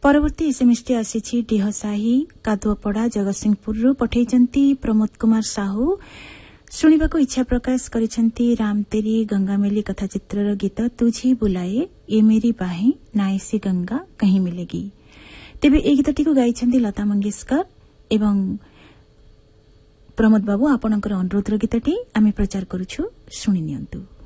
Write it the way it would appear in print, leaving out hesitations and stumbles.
परवर्ती एसएमएसटी आसी डिहसाही कादुआपड़ा जगतसिंहपुर पठाइछन्ती प्रमोद कुमार साहू शुणिबाको इच्छा प्रकाश गरिछन्ती रामतेरी गंगामेली कथाचित्रर गीत तुझी बुलाए ये मेरी बाहें नाइसी गंगा कहीं मिलेगी। तेबे ए गीतटीको गाइछन्ती लता मंगेशकर एवं प्रमोद बाबू आपणकर अनुरोधर गीतटी आमे प्रचार करूछु शुणी नियंतु।